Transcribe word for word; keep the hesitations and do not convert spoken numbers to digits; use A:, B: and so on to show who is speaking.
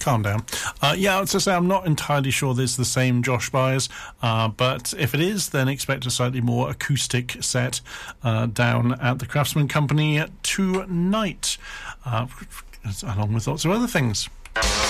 A: calm down. Uh, yeah, as I say, I'm not entirely sure this is the same Josh Byers, uh, but if it is, then expect a slightly more acoustic set uh, down at the Craftsman Company tonight, uh, along with lots of other things.